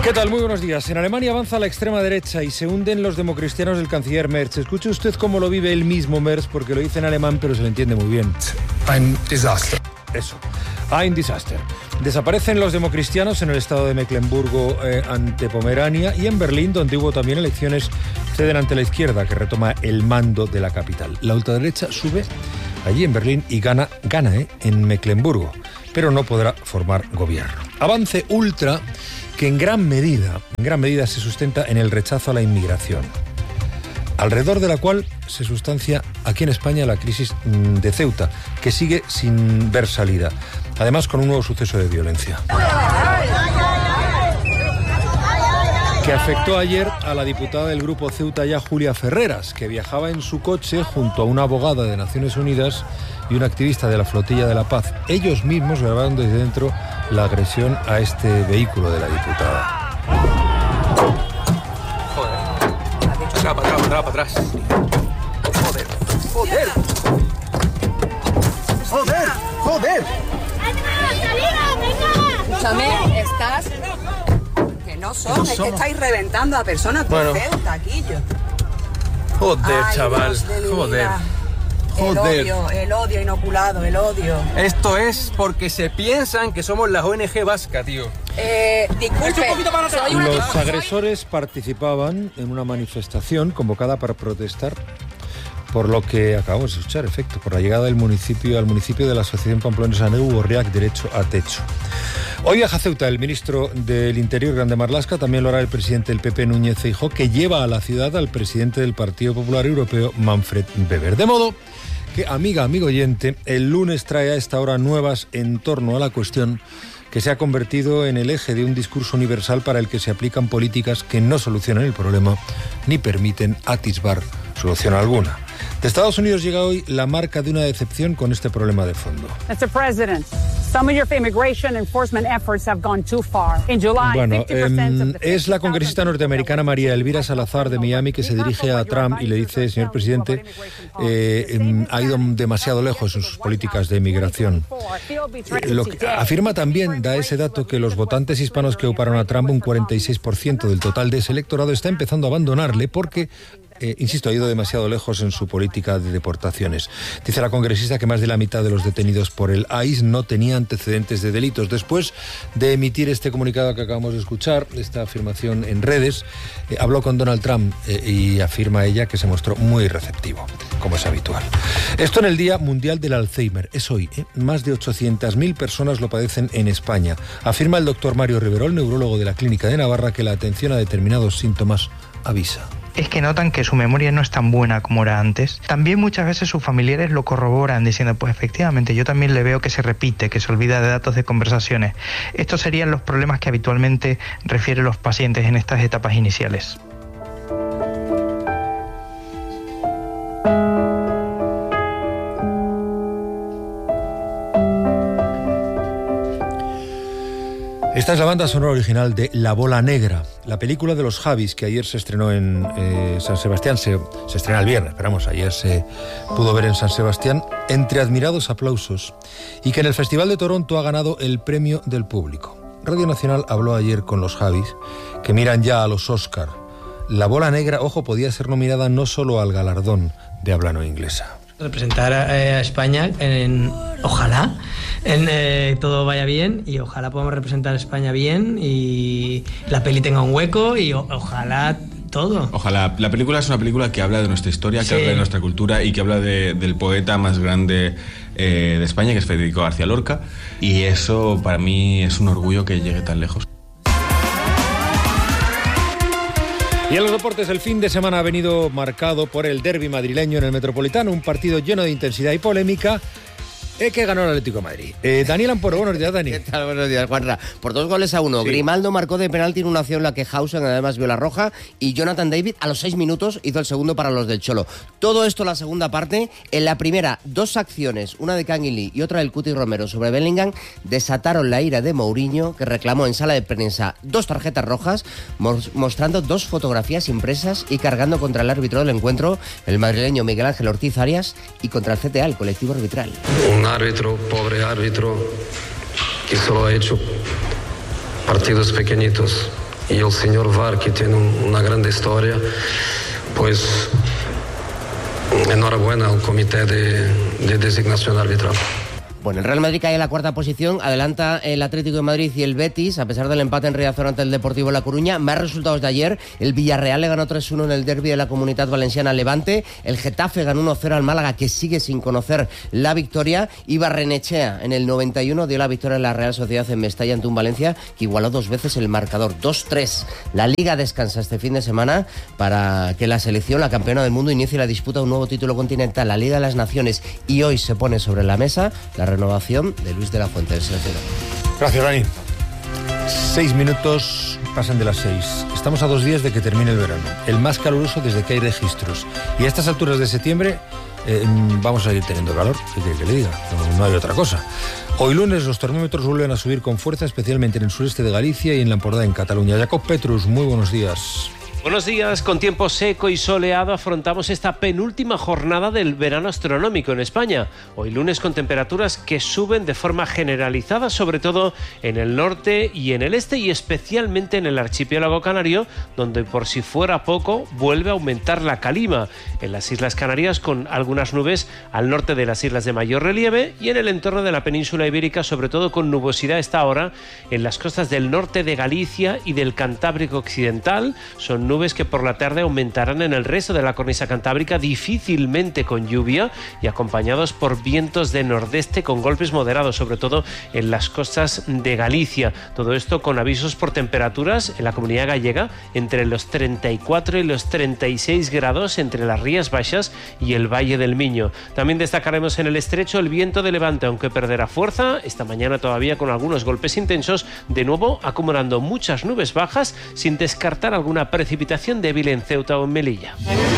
¿Qué tal? Muy buenos días. En Alemania avanza la extrema derecha y se hunden los democristianos del canciller Merz. Escuche usted cómo lo vive el mismo Merz, porque lo dice en alemán, pero se le entiende muy bien. Ein Desaster. Eso. Ein Desaster. Desaparecen los democristianos en el estado de Mecklemburgo ante Pomerania, y en Berlín, donde hubo también elecciones, ceden ante la izquierda, que retoma el mando de la capital. La ultraderecha sube allí en Berlín y gana en Mecklemburgo, pero no podrá formar gobierno. Avance ultra que en gran medida se sustenta en el rechazo a la inmigración, alrededor de la cual se sustancia aquí en España la crisis de Ceuta, que sigue sin ver salida, además con un nuevo suceso de violencia que afectó ayer a la diputada del Grupo Ceuta Ya, Julia Ferreras, que viajaba en su coche junto a una abogada de Naciones Unidas y un activista de la Flotilla de la Paz. Ellos mismos grabaron desde dentro la agresión a este vehículo de la diputada. Joder. Para atrás. Joder. Escúchame, estás... Que no son, es que estáis reventando a personas por Ceuta, Quillo. Joder, chaval. Joder. El odio inoculado, el odio. Esto es porque se piensan que somos la ONG vasca, tío. Disculpe, Los agresores participaban en una manifestación convocada para protestar por lo que acabamos de escuchar, por la llegada del municipio al municipio de la Asociación Pamplonesa Negu Gorriak Derecho a Techo. Hoy viaja a Ceuta el ministro del Interior, Grande Marlaska, también lo hará el presidente del PP, Núñez Feijóo, que lleva a la ciudad al presidente del Partido Popular Europeo, Manfred Weber. De modo que, amigo oyente, el lunes trae a esta hora nuevas en torno a la cuestión que se ha convertido en el eje de un discurso universal para el que se aplican políticas que no solucionan el problema ni permiten atisbar solución alguna. De Estados Unidos llega hoy la marca de una decepción con este problema de fondo. Mr. President, some of your immigration enforcement efforts have gone too far. In July, bueno, 50% es la congresista norteamericana María Elvira Salazar de Miami que se dirige a Trump y le dice: señor presidente, ha ido demasiado lejos en sus políticas de inmigración. Lo que afirma también, da ese dato, que los votantes hispanos que ocuparon a Trump, un 46% del total de ese electorado, está empezando a abandonarle porque... insisto, ha ido demasiado lejos en su política de deportaciones. Dice la congresista que más de la mitad de los detenidos por el ICE no tenía antecedentes de delitos. Después de emitir este comunicado que acabamos de escuchar, esta afirmación en redes, habló con Donald Trump y afirma ella que se mostró muy receptivo, como es habitual. Esto en el Día Mundial del Alzheimer. Es hoy. Más de 800.000 personas lo padecen en España. Afirma el doctor Mario Riverol, neurólogo de la Clínica de Navarra, que la atención a determinados síntomas avisa. Es que notan que su memoria no es tan buena como era antes. También muchas veces sus familiares lo corroboran diciendo: pues efectivamente, yo también le veo que se repite, que se olvida de datos de conversaciones. Estos serían los problemas que habitualmente refieren los pacientes en estas etapas iniciales. Esta es la banda sonora original de La Bola Negra, la película de los Javis, que ayer se estrenó en San Sebastián. Se estrena el viernes, pero vamos, ayer se pudo ver en San Sebastián entre admirados aplausos, y que en el Festival de Toronto ha ganado el premio del público. Radio Nacional habló ayer con los Javis, que miran ya a los Oscar. La Bola Negra, ojo, podía ser nominada no solo al galardón de habla no inglesa. Representar a España, ojalá todo vaya bien, y ojalá podamos representar a España bien y la peli tenga un hueco, y ojalá todo. Ojalá. La película es una película que habla de nuestra historia, que habla de nuestra cultura y que habla del poeta más grande de España, que es Federico García Lorca, y eso para mí es un orgullo que llegue tan lejos. Y en los deportes, el fin de semana ha venido marcado por el derbi madrileño en el Metropolitano, un partido lleno de intensidad y polémica, que ganó el Atlético de Madrid. Daniel Amporo, buenos días, Dani. ¿Qué tal? Buenos días, Juanra. Por 2-1. Sí. Grimaldo marcó de penalti en una acción en la que Hausen además vio la roja, y Jonathan David a los 6 minutos hizo el segundo para los del Cholo. Todo esto en la segunda parte. En la primera, 2 acciones, una de Canguilí y otra del Cuti Romero sobre Bellingham, desataron la ira de Mourinho, que reclamó en sala de prensa 2 tarjetas rojas, mostrando 2 fotografías impresas y cargando contra el árbitro del encuentro, el madrileño Miguel Ángel Ortiz Arias, y contra el CTA, el colectivo arbitral. Árbitro, pobre árbitro, que solo ha hecho partidos pequeñitos y el señor VAR, que tiene una gran historia, pues enhorabuena al comité de designación arbitral. Bueno, el Real Madrid cae en la cuarta posición, adelanta el Atlético de Madrid y el Betis, a pesar del empate en Riazor ante el Deportivo La Coruña. Más resultados de ayer: el Villarreal le ganó 3-1 en el derbi de la Comunitat Valenciana al Levante, el Getafe ganó 1-0 al Málaga, que sigue sin conocer la victoria, y Barrenechea en el 91 dio la victoria en la Real Sociedad en Mestalla ante un Valencia que igualó 2 veces el marcador, 2-3. La Liga descansa este fin de semana para que la selección, la campeona del mundo, inicie la disputa de un nuevo título continental, la Liga de las Naciones, y hoy se pone sobre la mesa la renovación de Luis de la Fuente, del seleccionador. Gracias, Dani. 6 minutos pasan de las 6. Estamos a 2 días de que termine el verano, el más caluroso desde que hay registros. Y a estas alturas de septiembre vamos a seguir teniendo calor. ¿Qué quiere que le diga? No hay otra cosa. Hoy lunes los termómetros vuelven a subir con fuerza, especialmente en el sureste de Galicia y en la Empordà, en Cataluña. Jacob Petrus, muy buenos días. Buenos días. Con tiempo seco y soleado afrontamos esta penúltima jornada del verano astronómico en España. Hoy lunes con temperaturas que suben de forma generalizada, sobre todo en el norte y en el este, y especialmente en el archipiélago canario, donde por si fuera poco vuelve a aumentar la calima. En las Islas Canarias con algunas nubes al norte de las islas de mayor relieve, y en el entorno de la península ibérica sobre todo con nubosidad a esta hora en las costas del norte de Galicia y del Cantábrico occidental. Son nubes que por la tarde aumentarán en el resto de la cornisa cantábrica, difícilmente con lluvia, y acompañados por vientos de nordeste con golpes moderados, sobre todo en las costas de Galicia. Todo esto con avisos por temperaturas en la comunidad gallega entre los 34 y los 36 grados entre las Rías Baixas y el Valle del Miño. También destacaremos en el estrecho el viento de levante, aunque perderá fuerza esta mañana todavía con algunos golpes intensos, de nuevo acumulando muchas nubes bajas, sin descartar alguna precipitación débil en Ceuta o en Melilla.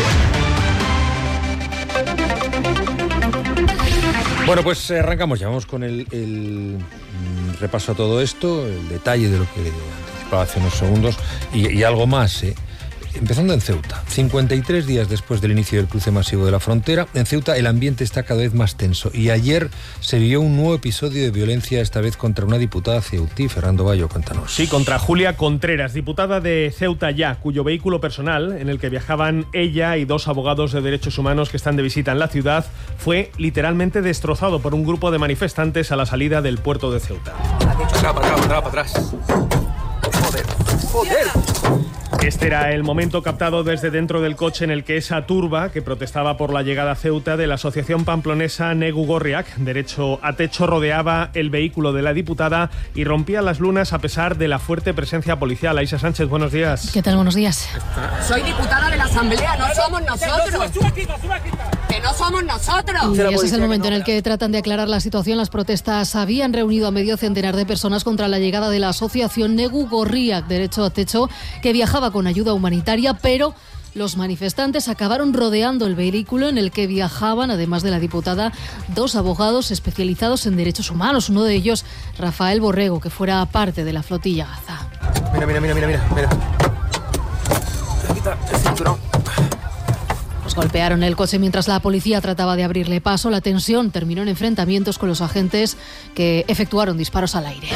Bueno, pues arrancamos ya, vamos con el repaso a todo esto, el detalle de lo que anticipaba hace unos segundos y algo más, Empezando en Ceuta, 53 días después del inicio del cruce masivo de la frontera, en Ceuta el ambiente está cada vez más tenso, y ayer se vio un nuevo episodio de violencia, esta vez contra una diputada ceutí. Fernando Bayo, cuéntanos. Sí, contra Julia Contreras, diputada de Ceuta Ya, cuyo vehículo personal, en el que viajaban ella y 2 abogados de derechos humanos que están de visita en la ciudad, fue literalmente destrozado por un grupo de manifestantes a la salida del puerto de Ceuta. Para atrás. Joder. Este era el momento captado desde dentro del coche en el que esa turba, que protestaba por la llegada a Ceuta de la asociación pamplonesa Negu Gorriak, Derecho a Techo, rodeaba el vehículo de la diputada y rompía las lunas a pesar de la fuerte presencia policial. Aisha Sánchez, buenos días. ¿Qué tal? Buenos días. Soy diputada de la Asamblea, no somos nosotros. Que no somos nosotros. Y ese es el momento en el que tratan de aclarar la situación. Las protestas habían reunido a medio centenar de personas contra la llegada de la asociación Negu Gorriak, Derecho a Techo, que viajaba con ayuda humanitaria, pero los manifestantes acabaron rodeando el vehículo en el que viajaban, además de la diputada, 2 abogados especializados en derechos humanos, uno de ellos Rafael Borrego, que fuera parte de la flotilla Gaza. Mira. Quita el cinturón. Los golpearon el coche mientras la policía trataba de abrirle paso. La tensión terminó en enfrentamientos con los agentes, que efectuaron disparos al aire.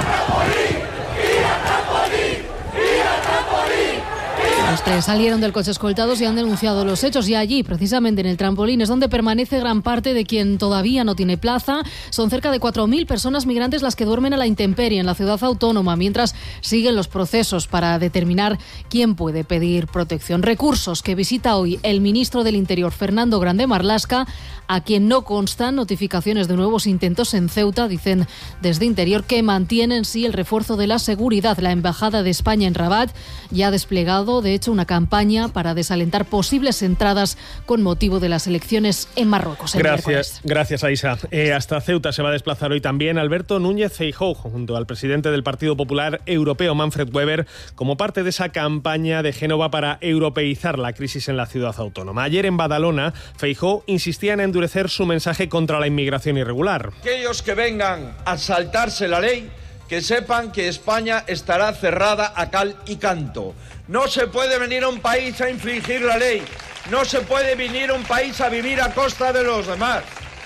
Los 3 salieron del coche escoltados y han denunciado los hechos, y allí, precisamente en el trampolín, es donde permanece gran parte de quien todavía no tiene plaza. Son cerca de 4.000 personas migrantes las que duermen a la intemperie en la ciudad autónoma, mientras siguen los procesos para determinar quién puede pedir protección. Recursos que visita hoy el ministro del Interior, Fernando Grande Marlaska, a quien no constan notificaciones de nuevos intentos en Ceuta. Dicen desde Interior que mantienen sí el refuerzo de la seguridad. La Embajada de España en Rabat ya ha desplegado, de hecho, una campaña para desalentar posibles entradas con motivo de las elecciones en Marruecos. Gracias, Aisha. Hasta Ceuta se va a desplazar hoy también Alberto Núñez Feijóo, junto al presidente del Partido Popular Europeo, Manfred Weber, como parte de esa campaña de Génova para europeizar la crisis en la ciudad autónoma. Ayer en Badalona, Feijóo insistía en endurecer su mensaje contra la inmigración irregular. Aquellos que vengan a saltarse la ley, que sepan que España estará cerrada a cal y canto. No se puede venir a un país a infringir la ley. No se puede venir a un país a vivir a costa de los demás.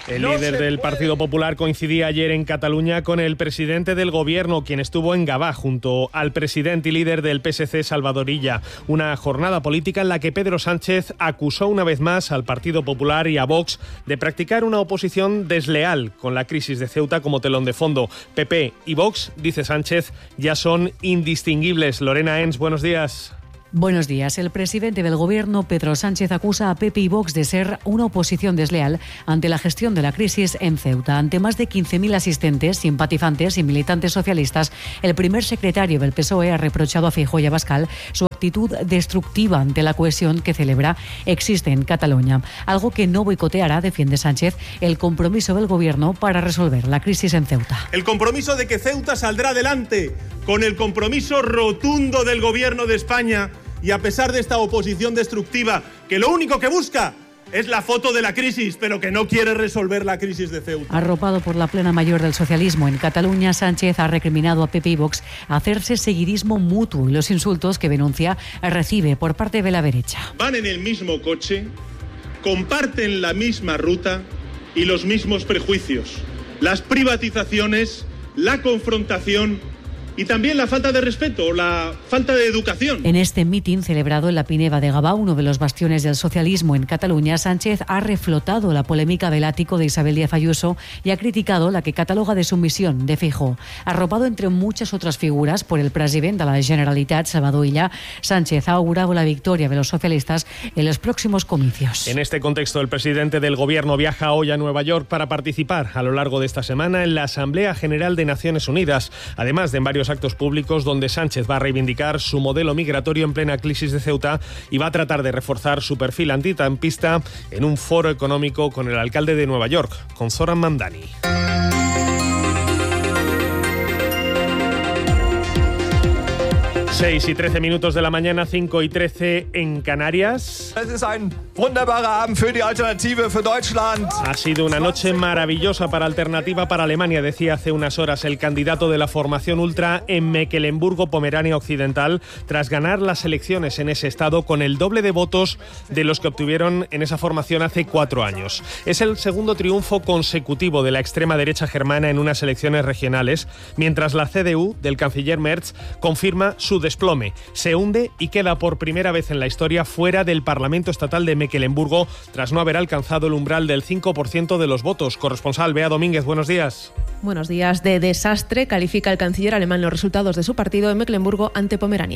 El líder del Partido Popular coincidía ayer en Cataluña con el presidente del Gobierno, quien estuvo en Gavà junto al presidente y líder del PSC, Salvador Illa. Una jornada política en la que Pedro Sánchez acusó una vez más al Partido Popular y a Vox de practicar una oposición desleal, con la crisis de Ceuta como telón de fondo. PP y Vox, dice Sánchez, ya son indistinguibles. Lorena Ens, buenos días. Buenos días. El presidente del Gobierno, Pedro Sánchez, acusa a PP y Vox de ser una oposición desleal ante la gestión de la crisis en Ceuta. Ante más de 15.000 asistentes, simpatizantes y militantes socialistas, el primer secretario del PSOE ha reprochado a Feijóo y Abascal su actitud destructiva ante la cohesión que celebra existe en Cataluña. Algo que no boicoteará, defiende Sánchez, el compromiso del Gobierno para resolver la crisis en Ceuta. El compromiso de que Ceuta saldrá adelante, con el compromiso rotundo del Gobierno de España. Y a pesar de esta oposición destructiva, que lo único que busca es la foto de la crisis, pero que no quiere resolver la crisis de Ceuta. Arropado por la plena mayor del socialismo en Cataluña, Sánchez ha recriminado a PP y Vox hacerse seguidismo mutuo y los insultos que denuncia recibe por parte de la derecha. Van en el mismo coche, comparten la misma ruta y los mismos prejuicios. Las privatizaciones, la confrontación y también la falta de respeto o la falta de educación. En este mitin celebrado en la Pineda de Gavà, uno de los bastiones del socialismo en Cataluña, Sánchez ha reflotado la polémica del ático de Isabel Díaz Ayuso y ha criticado la que cataloga de sumisión de Feijóo. Arropado entre muchas otras figuras por el presidente de la Generalitat, Salvador Illa, Sánchez ha augurado la victoria de los socialistas en los próximos comicios. En este contexto, el presidente del Gobierno viaja hoy a Nueva York para participar a lo largo de esta semana en la Asamblea General de Naciones Unidas, además de en varios actos públicos donde Sánchez va a reivindicar su modelo migratorio en plena crisis de Ceuta y va a tratar de reforzar su perfil antitampista en un foro económico con el alcalde de Nueva York, con Zoran Mandani. 6 y 13 minutos de la mañana, 5 y 13 en Canarias. Ha sido una noche maravillosa para Alternativa para Alemania, decía hace unas horas el candidato de la formación ultra en Mecklemburgo-Pomerania Occidental, tras ganar las elecciones en ese estado con el doble de votos de los que obtuvieron en esa formación hace 4 años. Es el segundo triunfo consecutivo de la extrema derecha germana en unas elecciones regionales, mientras la CDU del canciller Merz confirma su desplome. Se hunde y queda por primera vez en la historia fuera del Parlamento Estatal de Mecklemburgo tras no haber alcanzado el umbral del 5% de los votos. Corresponsal Bea Domínguez, buenos días. Buenos días. De desastre califica el canciller alemán los resultados de su partido en Mecklemburgo ante Pomerania.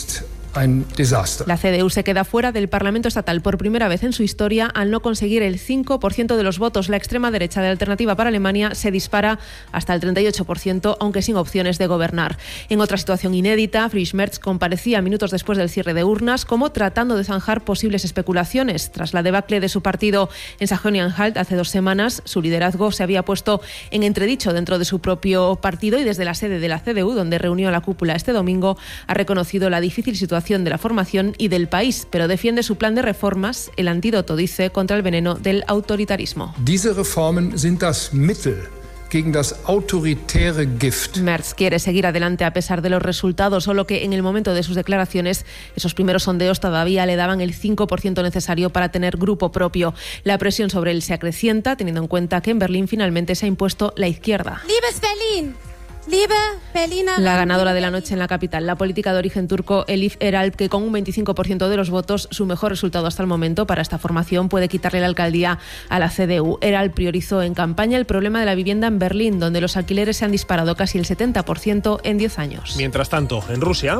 La CDU se queda fuera del Parlamento Estatal por primera vez en su historia al no conseguir el 5% de los votos. La extrema derecha de Alternativa para Alemania se dispara hasta el 38%, aunque sin opciones de gobernar. En otra situación inédita, Friedrich Merz comparecía minutos después del cierre de urnas, como tratando de zanjar posibles especulaciones. Tras la debacle de su partido en Sajonia-Anhalt hace 2 semanas, su liderazgo se había puesto en entredicho dentro de su propio partido y desde la sede de la CDU, donde reunió a la cúpula este domingo, ha reconocido la difícil situación de la formación y del país, pero defiende su plan de reformas, el antídoto, dice, contra el veneno del autoritarismo. Diese Reformen sind das Mittel gegen das autoritäre Gift. Merz quiere seguir adelante a pesar de los resultados, solo que en el momento de sus declaraciones, esos primeros sondeos todavía le daban el 5% necesario para tener grupo propio. La presión sobre él se acrecienta, teniendo en cuenta que en Berlín finalmente se ha impuesto la izquierda. Liebes Berlin. La ganadora de la noche en la capital, la política de origen turco Elif Eralp, que con un 25% de los votos, su mejor resultado hasta el momento para esta formación, puede quitarle la alcaldía a la CDU. Eralp priorizó en campaña el problema de la vivienda en Berlín, donde los alquileres se han disparado casi el 70% en 10 años. Mientras tanto, en Rusia,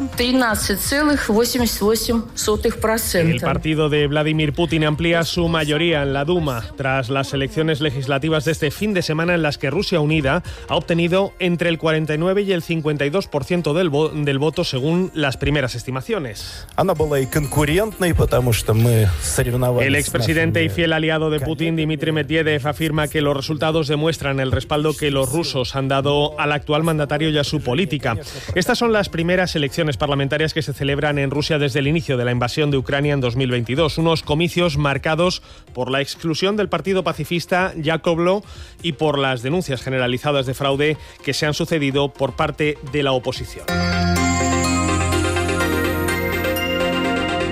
el partido de Vladimir Putin amplía su mayoría en la Duma tras las elecciones legislativas de este fin de semana, en las que Rusia Unida ha obtenido entre el 49 y el 52% del voto según las primeras estimaciones. El expresidente y fiel aliado de Putin, Dmitry Medvedev, afirma que los resultados demuestran el respaldo que los rusos han dado al actual mandatario y a su política. Estas son las primeras elecciones parlamentarias que se celebran en Rusia desde el inicio de la invasión de Ucrania en 2022. Unos comicios marcados por la exclusión del partido pacifista Yakovlo y por las denuncias generalizadas de fraude que se han sucedido por parte de la oposición.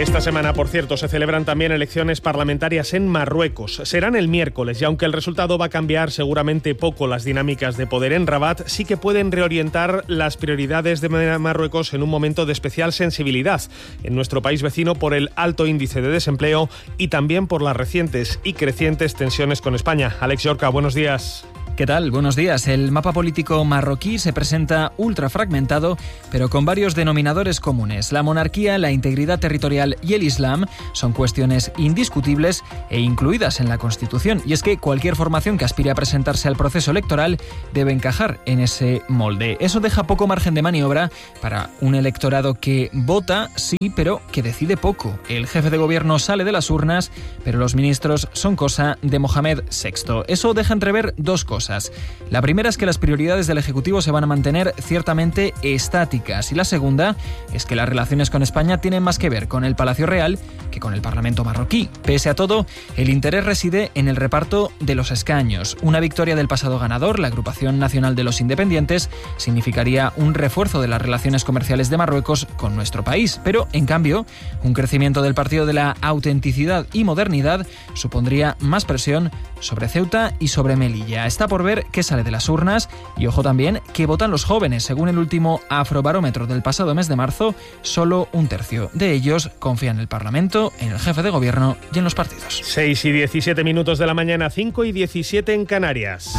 Esta semana, por cierto, se celebran también elecciones parlamentarias en Marruecos. Serán el miércoles y aunque el resultado va a cambiar seguramente poco las dinámicas de poder en Rabat, sí que pueden reorientar las prioridades de Marruecos en un momento de especial sensibilidad en nuestro país vecino por el alto índice de desempleo y también por las recientes y crecientes tensiones con España. Alex Yorca, buenos días. ¿Qué tal? Buenos días. El mapa político marroquí se presenta ultra fragmentado, pero con varios denominadores comunes. La monarquía, la integridad territorial y el Islam son cuestiones indiscutibles e incluidas en la Constitución. Y es que cualquier formación que aspire a presentarse al proceso electoral debe encajar en ese molde. Eso deja poco margen de maniobra para un electorado que vota, sí, pero que decide poco. El jefe de gobierno sale de las urnas, pero los ministros son cosa de Mohamed VI. Eso deja entrever dos cosas. La primera es que las prioridades del Ejecutivo se van a mantener ciertamente estáticas y la segunda es que las relaciones con España tienen más que ver con el Palacio Real que con el Parlamento marroquí. Pese a todo, el interés reside en el reparto de los escaños. Una victoria del pasado ganador, la Agrupación Nacional de los Independientes, significaría un refuerzo de las relaciones comerciales de Marruecos con nuestro país, pero en cambio, un crecimiento del Partido de la Autenticidad y Modernidad supondría más presión sobre Ceuta y sobre Melilla. Está por ver qué sale de las urnas y ojo también que votan los jóvenes. Según el último Afrobarómetro del pasado mes de marzo, solo un tercio de ellos confía en el Parlamento, en el jefe de gobierno y en los partidos. 6:17 de la mañana, 5:17 en Canarias.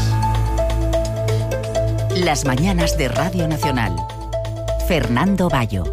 Las mañanas de Radio Nacional. Fernando Bayo.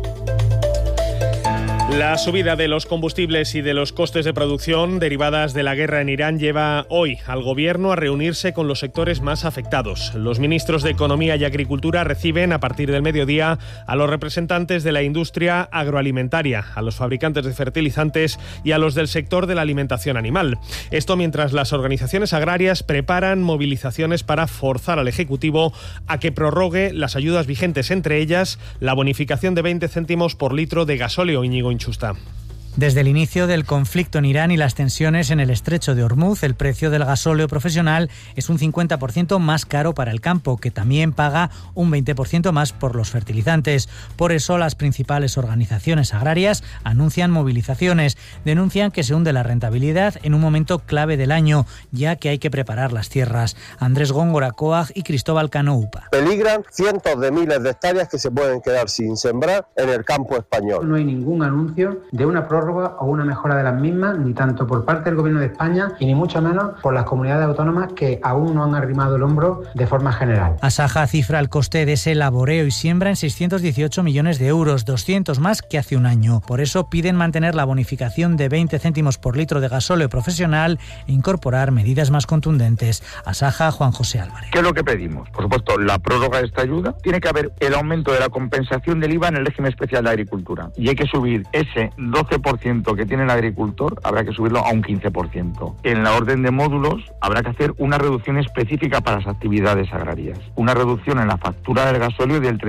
La subida de los combustibles y de los costes de producción derivadas de la guerra en Irán lleva hoy al Gobierno a reunirse con los sectores más afectados. Los ministros de Economía y Agricultura reciben a partir del mediodía a los representantes de la industria agroalimentaria, a los fabricantes de fertilizantes y a los del sector de la alimentación animal. Esto mientras las organizaciones agrarias preparan movilizaciones para forzar al Ejecutivo a que prorrogue las ayudas vigentes, entre ellas la bonificación de 20 céntimos por litro de gasóleo. Íñigo Inchusta. Desde el inicio del conflicto en Irán y las tensiones en el estrecho de Hormuz, el precio del gasóleo profesional es un 50% más caro para el campo, que también paga un 20% más por los fertilizantes. Por eso, las principales organizaciones agrarias anuncian movilizaciones. Denuncian que se hunde la rentabilidad en un momento clave del año, ya que hay que preparar las tierras. Andrés Góngora Coag y Cristóbal Cano Upa. Peligran cientos de miles de hectáreas que se pueden quedar sin sembrar en el campo español. No hay ningún anuncio de una prórroga o una mejora de las mismas, ni tanto por parte del Gobierno de España y ni mucho menos por las comunidades autónomas que aún no han arrimado el hombro de forma general. Asaja cifra el coste de ese laboreo y siembra en 618 millones de euros, 200 más que hace un año. Por eso piden mantener la bonificación de 20 céntimos por litro de gasóleo profesional e incorporar medidas más contundentes. Asaja, Juan José Álvarez. ¿Qué es lo que pedimos? Por supuesto, la prórroga de esta ayuda. Tiene que haber el aumento de la compensación del IVA en el régimen especial de agricultura. Y hay que subir ese 12% que tiene el agricultor, habrá que subirlo a un 15%. En la orden de módulos habrá que hacer una reducción específica para las actividades agrarias. Una reducción en la factura del gasóleo del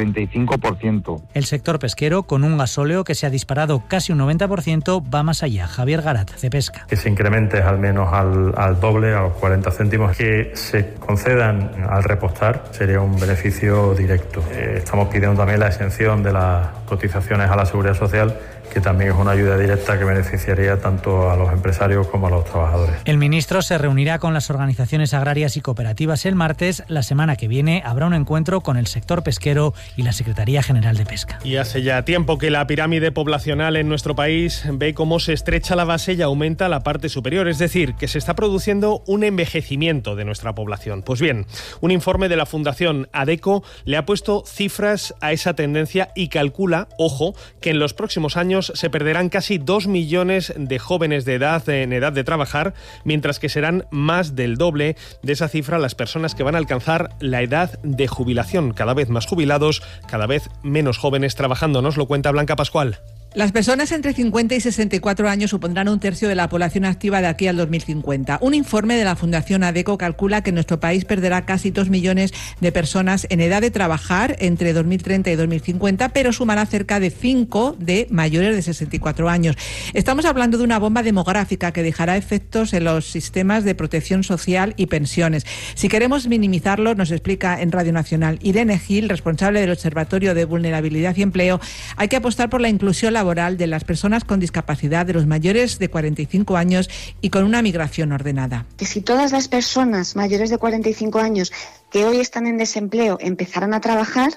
35%. El sector pesquero, con un gasóleo que se ha disparado casi un 90%, va más allá. Javier Garat, Cepesca. Que se incremente al menos al doble, a los 40 céntimos, que se concedan al repostar, sería un beneficio directo. Estamos pidiendo también la exención de las cotizaciones a la Seguridad Social, que también es una ayuda directa que beneficiaría tanto a los empresarios como a los trabajadores. El ministro se reunirá con las organizaciones agrarias y cooperativas el martes. La semana que viene habrá un encuentro con el sector pesquero y la Secretaría General de Pesca. Y hace ya tiempo que la pirámide poblacional en nuestro país ve cómo se estrecha la base y aumenta la parte superior, es decir, que se está produciendo un envejecimiento de nuestra población. Pues bien, un informe de la Fundación ADECO le ha puesto cifras a esa tendencia y calcula, ojo, que en los próximos años se perderán casi 2 millones de jóvenes en edad de trabajar, mientras que serán más del doble de esa cifra las personas que van a alcanzar la edad de jubilación. Cada vez más jubilados, cada vez menos jóvenes trabajando. Nos lo cuenta Blanca Pascual. Las personas entre 50 y 64 años supondrán un tercio de la población activa de aquí al 2050. Un informe de la Fundación ADECO calcula que nuestro país perderá casi 2 millones de personas en edad de trabajar entre 2030 y 2050, pero sumará cerca de 5 de mayores de 64 años. Estamos hablando de una bomba demográfica que dejará efectos en los sistemas de protección social y pensiones. Si queremos minimizarlo, nos explica en Radio Nacional Irene Gil, responsable del Observatorio de Vulnerabilidad y Empleo, hay que apostar por la inclusión laboral laboral de las personas con discapacidad, de los mayores de 45 años y con una migración ordenada. Que si todas las personas mayores de 45 años que hoy están en desempleo empezaran a trabajar,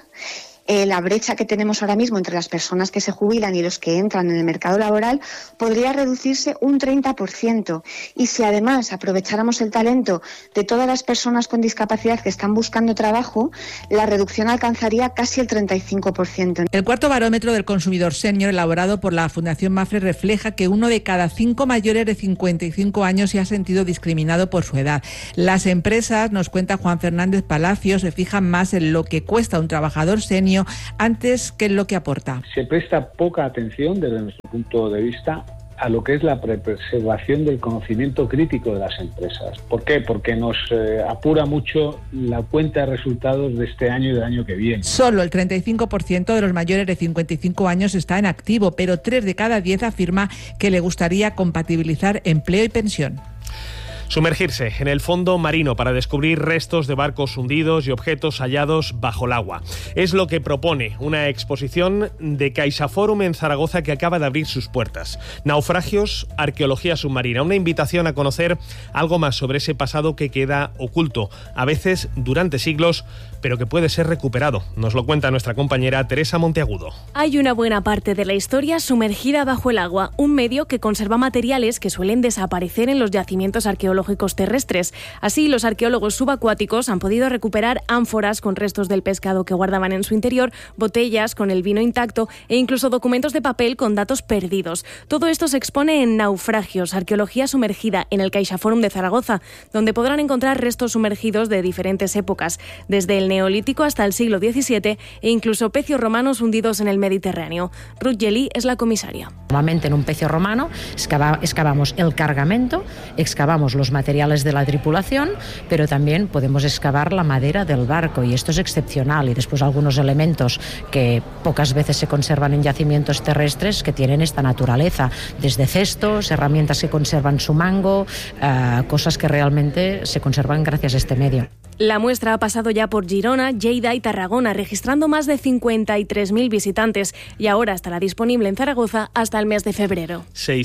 la brecha que tenemos ahora mismo entre las personas que se jubilan y los que entran en el mercado laboral podría reducirse un 30%. Y si además aprovecháramos el talento de todas las personas con discapacidad que están buscando trabajo, la reducción alcanzaría casi el 35%. El cuarto barómetro del consumidor senior elaborado por la Fundación Mapfre refleja que 1 de cada 5 mayores de 55 años se ha sentido discriminado por su edad. Las empresas, nos cuenta Juan Fernández Palacio, se fijan más en lo que cuesta un trabajador senior antes que en lo que aporta. Se presta poca atención desde nuestro punto de vista a lo que es la preservación del conocimiento crítico de las empresas. ¿Por qué? Porque nos apura mucho la cuenta de resultados de este año y del año que viene. Solo el 35% de los mayores de 55 años está en activo, pero 3 de cada 10 afirma que le gustaría compatibilizar empleo y pensión. Sumergirse en el fondo marino para descubrir restos de barcos hundidos y objetos hallados bajo el agua. Es lo que propone una exposición de CaixaForum en Zaragoza que acaba de abrir sus puertas. Naufragios, arqueología submarina. Una invitación a conocer algo más sobre ese pasado que queda oculto, a veces durante siglos, pero que puede ser recuperado. Nos lo cuenta nuestra compañera Teresa Monteagudo. Hay una buena parte de la historia sumergida bajo el agua, un medio que conserva materiales que suelen desaparecer en los yacimientos arqueológicos terrestres. Así, los arqueólogos subacuáticos han podido recuperar ánforas con restos del pescado que guardaban en su interior, botellas con el vino intacto e incluso documentos de papel con datos perdidos. Todo esto se expone en Naufragios, arqueología sumergida, en el CaixaForum de Zaragoza, donde podrán encontrar restos sumergidos de diferentes épocas, desde el Neolítico hasta el siglo XVII e incluso pecios romanos hundidos en el Mediterráneo. Ruth Gelí es la comisaria. Normalmente en un pecio romano excavamos el cargamento, excavamos los materiales de la tripulación, pero también podemos excavar la madera del barco y esto es excepcional. Y después algunos elementos que pocas veces se conservan en yacimientos terrestres que tienen esta naturaleza, desde cestos, herramientas que conservan su mango, cosas que realmente se conservan gracias a este medio. La muestra ha pasado ya por Girona, Lleida y Tarragona, registrando más de 53.000 visitantes y ahora estará disponible en Zaragoza hasta el mes de febrero.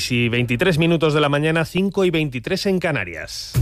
6:23 de la mañana, 5:23 en Canarias.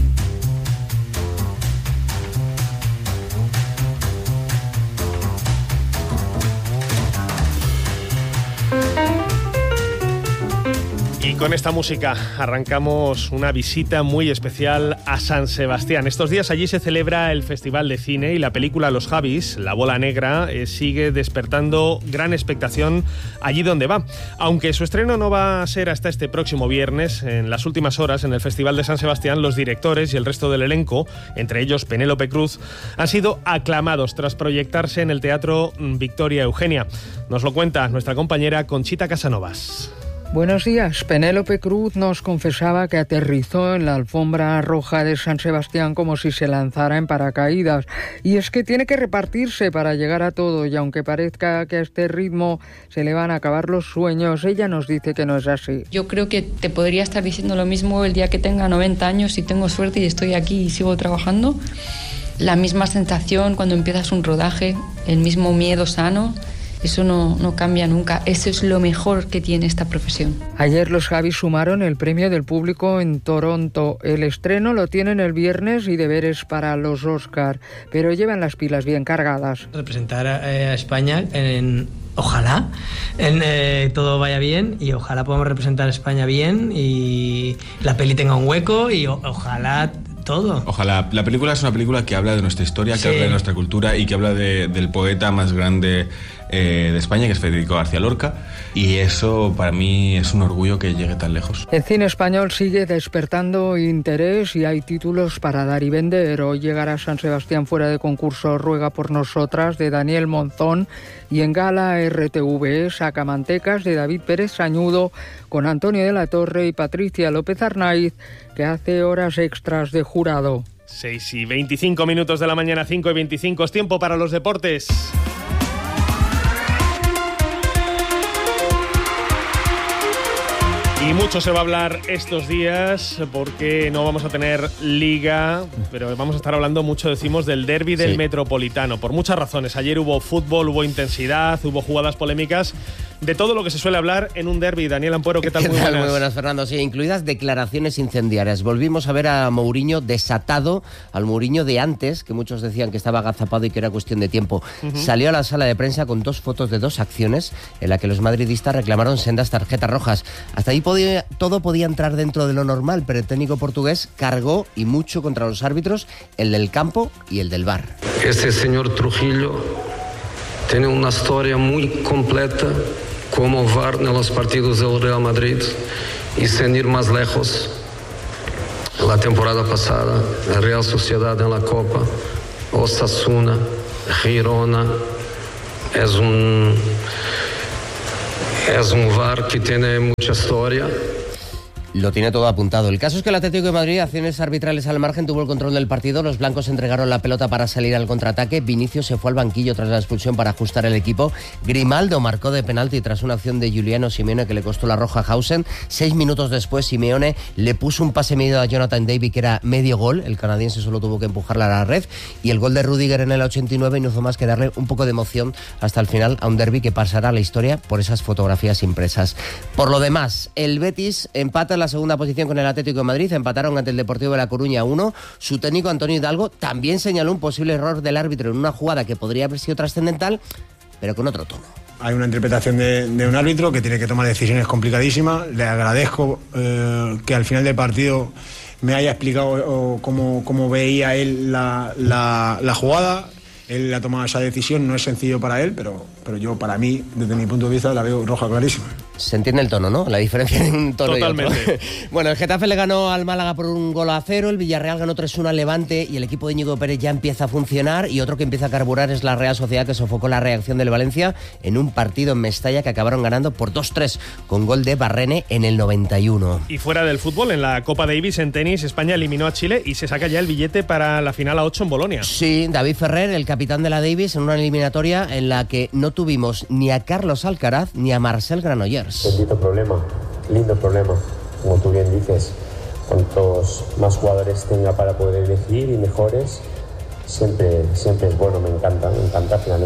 Y con esta música arrancamos una visita muy especial a San Sebastián. Estos días allí se celebra el Festival de Cine y la película Los Javis, La Bola Negra, sigue despertando gran expectación allí donde va. Aunque su estreno no va a ser hasta este próximo viernes, en las últimas horas en el Festival de San Sebastián los directores y el resto del elenco, entre ellos Penélope Cruz, han sido aclamados tras proyectarse en el Teatro Victoria Eugenia. Nos lo cuenta nuestra compañera Conchita Casanovas. Buenos días. Penélope Cruz nos confesaba que aterrizó en la alfombra roja de San Sebastián como si se lanzara en paracaídas. Y es que tiene que repartirse para llegar a todo y aunque parezca que a este ritmo se le van a acabar los sueños, ella nos dice que no es así. Yo creo que te podría estar diciendo lo mismo el día que tenga 90 años y tengo suerte y estoy aquí y sigo trabajando. La misma sensación cuando empiezas un rodaje, el mismo miedo sano. Eso no cambia nunca. Eso es lo mejor que tiene esta profesión. Ayer los Javis sumaron el premio del público en Toronto. El estreno lo tienen el viernes y deberes para los Oscar, pero llevan las pilas bien cargadas. Representar a España ojalá todo vaya bien y ojalá podamos representar a España bien y la peli tenga un hueco y ojalá todo. Ojalá. La película es una película que habla de nuestra historia, que habla de nuestra cultura y que habla del poeta más grande de España, que es Federico García Lorca, y eso para mí es un orgullo que llegue tan lejos. El cine español sigue despertando interés y hay títulos para dar y vender. Hoy llegará San Sebastián fuera de concurso Ruega por nosotras, de Daniel Monzón, y en gala RTV Sacamantecas, de David Pérez Sañudo, con Antonio de la Torre y Patricia López Arnaiz, que hace horas extras de jurado. 6:25 de la mañana, 5:25, es tiempo para los deportes. Y mucho se va a hablar estos días porque no vamos a tener liga, pero vamos a estar hablando mucho, decimos, del derbi del Metropolitano, por muchas razones. Ayer hubo fútbol, hubo intensidad, hubo jugadas polémicas, de todo lo que se suele hablar en un derbi. Daniel Ampuero, ¿qué tal? Muy buenas. Muy buenas, Fernando. Sí, incluidas declaraciones incendiarias. Volvimos a ver a Mourinho desatado, al Mourinho de antes, que muchos decían que estaba agazapado y que era cuestión de tiempo. Salió a la sala de prensa con 2 fotos de 2 acciones en las que los madridistas reclamaron sendas tarjetas rojas. Hasta ahí todo podía entrar dentro de lo normal, pero el técnico portugués cargó y mucho contra los árbitros, el del campo y el del VAR. Este señor Trujillo tiene una historia muy completa como VAR en los partidos del Real Madrid y sin ir más lejos, la temporada pasada, la Real Sociedad en la Copa, Osasuna, Girona, es un VAR que tiene mucha historia. Lo tiene todo apuntado. El caso es que el Atlético de Madrid, acciones arbitrales al margen, tuvo el control del partido. Los blancos entregaron la pelota para salir al contraataque. Vinicius se fue al banquillo tras la expulsión para ajustar el equipo. Grimaldo marcó de penalti tras una acción de Giuliano Simeone que le costó la roja a Hausen. 6 minutos después, Simeone le puso un pase medio a Jonathan David, que era medio gol. El canadiense solo tuvo que empujarla a la red. Y el gol de Rüdiger en el 89 no hizo más que darle un poco de emoción hasta el final a un derbi que pasará a la historia por esas fotografías impresas. Por lo demás, el Betis empata la segunda posición con el Atlético de Madrid. Empataron ante el Deportivo de La Coruña 1. Su técnico Antonio Hidalgo también señaló un posible error del árbitro en una jugada que podría haber sido trascendental, pero con otro tono. Hay una interpretación de un árbitro que tiene que tomar decisiones complicadísimas. Le agradezco que al final del partido me haya explicado cómo veía él la jugada. Él ha tomado esa decisión, no es sencillo para él, pero yo, para mí, desde mi punto de vista, la veo roja clarísima. Se entiende el tono, ¿no? La diferencia en un tono. Totalmente. Y otro. Bueno, el Getafe le ganó al Málaga por 1-0, el Villarreal ganó 3-1 al Levante y el equipo de Íñigo Pérez ya empieza a funcionar, y otro que empieza a carburar es la Real Sociedad, que sofocó la reacción del Valencia en un partido en Mestalla que acabaron ganando por 2-3 con gol de Barrene en el 91. Y fuera del fútbol, en la Copa Davis en tenis, España eliminó a Chile y se saca ya el billete para la final a 8 en Bolonia. Sí, David Ferrer, el capitán de la Davis, en una eliminatoria en la que no tuvimos ni a Carlos Alcaraz ni a Marcel Granollers. Bendito problema, lindo problema, como tú bien dices. Cuantos más jugadores tenga para poder elegir y mejores, siempre es bueno. Me encanta, al final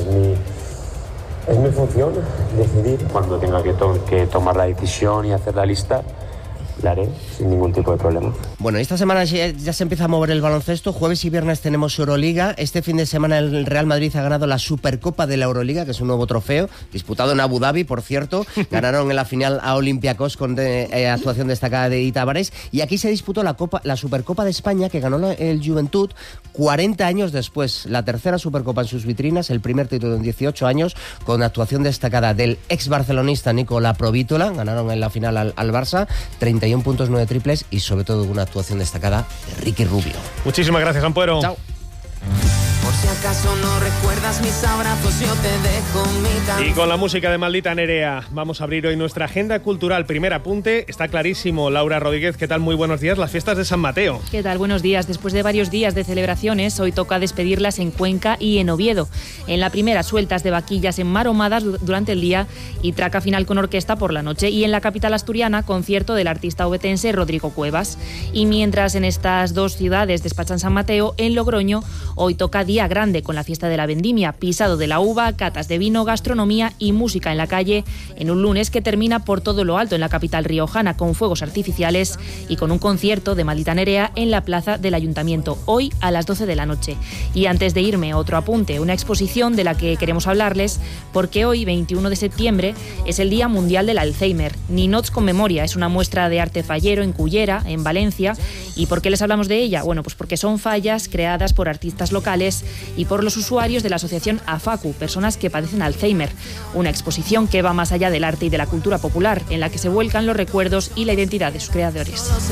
es mi función decidir. Cuando tenga que tomar la decisión y hacer la lista, la haré sin ningún tipo de problema. Bueno, esta semana ya se empieza a mover el baloncesto. Jueves y viernes tenemos Euroliga. Este fin de semana el Real Madrid ha ganado la Supercopa de la Euroliga, que es un nuevo trofeo, disputado en Abu Dhabi, por cierto. Ganaron en la final a Olympiacos con actuación destacada de Edith Álvarez. Y aquí se disputó la Supercopa de España, que ganó el Juventud 40 años después. La tercera Supercopa en sus vitrinas, el primer título en 18 años, con actuación destacada del ex barcelonista Nicola Provítola. Ganaron en la final al Barça, 31 puntos, 9 triples y sobre todo una actuación destacada de Ricky Rubio. Muchísimas gracias, Ampuero. Chao. Por si acaso no recuerdas mis abrazos, yo te dejo mi canción. Y con la música de Maldita Nerea vamos a abrir hoy nuestra agenda cultural. Primer apunte, está clarísimo. Laura Rodríguez, ¿qué tal? Muy buenos días. Las fiestas de San Mateo. ¿Qué tal? Buenos días. Después de varios días de celebraciones, hoy toca despedirlas en Cuenca y en Oviedo. En la primera, sueltas de vaquillas enmaromadas durante el día y traca final con orquesta por la noche. Y en la capital asturiana, concierto del artista ovetense Rodrigo Cuevas. Y mientras en estas dos ciudades despachan San Mateo, en Logroño, hoy toca día grande con la fiesta de la vendimia, pisado de la uva, catas de vino, gastronomía y música en la calle, en un lunes que termina por todo lo alto en la capital riojana con fuegos artificiales y con un concierto de Maldita Nerea en la plaza del Ayuntamiento, hoy a las 12 de la noche. Y antes de irme, otro apunte, una exposición de la que queremos hablarles, porque hoy, 21 de septiembre, es el Día Mundial del Alzheimer. Ninots con Memoria es una muestra de arte fallero en Cullera, en Valencia. ¿Y por qué les hablamos de ella? Bueno, pues porque son fallas creadas por artistas locales y por los usuarios de la asociación AFACU, personas que padecen Alzheimer. Una exposición que va más allá del arte y de la cultura popular, en la que se vuelcan los recuerdos y la identidad de sus creadores.